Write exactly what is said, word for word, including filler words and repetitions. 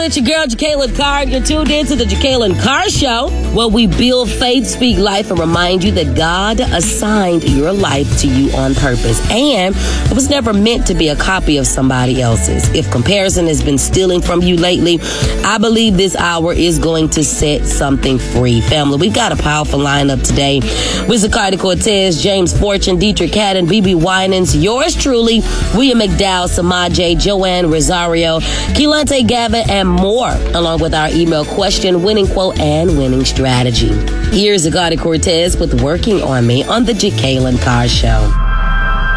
It's your girl, Jacqueline Carr. You're tuned in to the Jacqueline Carr Show, where we build faith, speak life, and remind you that God assigned your life to you on purpose. And it was never meant to be a copy of somebody else's. If comparison has been stealing from you lately, I believe this hour is going to set something free. Family, we've got a powerful lineup today. With Zacardi Cortez, James Fortune, Dietrich Haddon, B B Winans, yours truly, William McDowell, Samaje, Joanne Rosario, Keelante Gavin, and more, along with our email question, winning quote, and winning strategy. Here's Zacardi Cortez with Working on Me on the Jacqueline Carr Show.